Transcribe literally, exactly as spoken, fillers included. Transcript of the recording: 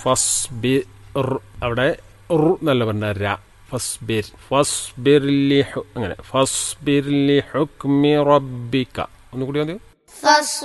ഫസ്ബിർ അവിടെ നല്ല പറഞ്ഞ ര ഫസ്ബിർ ഫസ്ബിർ ലി അങ്ങനെ ഫസ്ബിർ ലി ഹുക്മി റബ്ബിക ഒന്നുകൂടി മതിയോ